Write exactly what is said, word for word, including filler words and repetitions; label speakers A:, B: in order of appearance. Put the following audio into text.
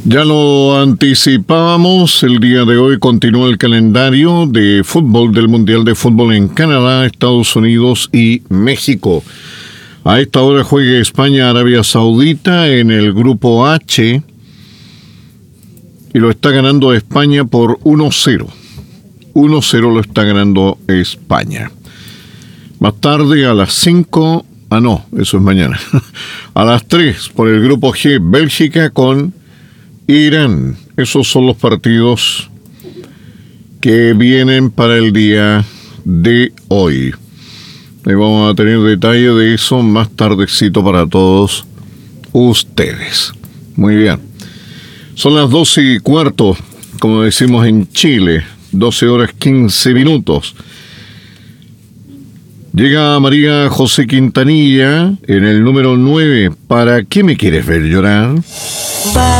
A: Ya lo anticipábamos, el día de hoy continúa el calendario de fútbol del Mundial de Fútbol en Canadá, Estados Unidos y México. A esta hora juega España-Arabia Saudita en el grupo H y lo está ganando España por uno cero. uno cero lo está ganando España. Más tarde a las cinco, ah no, eso es mañana, a las tres por el grupo G, Bélgica con Irán. Esos son los partidos que vienen para el día de hoy. Y vamos a tener detalle de eso más tardecito para todos ustedes. Muy bien. Son las doce y cuarto, como decimos en Chile, doce horas quince minutos. Llega María José Quintanilla en el número nueve. ¿Para qué me quieres ver llorar?